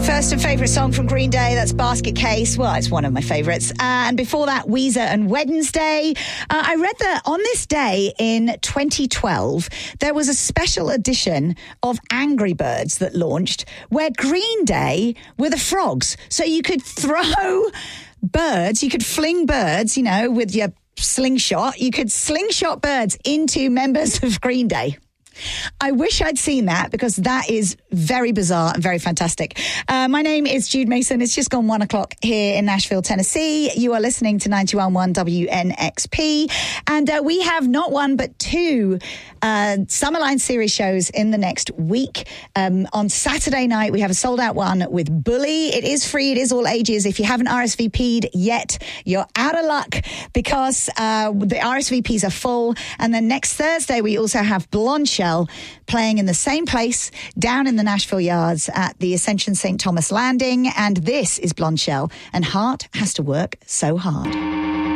First and favourite song from Green Day, that's Basket Case. Well, it's one of my favourites. And before that, Weezer and Wednesday. I read that on this day in 2012, there was a special edition of Angry Birds that launched where Green Day were the frogs. So you could throw birds, you could fling birds, you know, with your slingshot. You could slingshot birds into members of Green Day. I wish I'd seen that because that is very bizarre and very fantastic. My name is Jude Mason. It's just gone 1 o'clock here in Nashville, Tennessee. You are listening to 91.1 WNXP. And we have not one but two Summerline series shows in the next week. On Saturday night, we have a sold-out one with Bully. It is free. It is all ages. If you haven't RSVP'd yet, you're out of luck because the RSVPs are full. And then next Thursday, we also have Blonde Shell playing in the same place down in the Nashville Yards at the Ascension St. Thomas Landing. And this is Blonde Shell, and Heart Has to Work So Hard.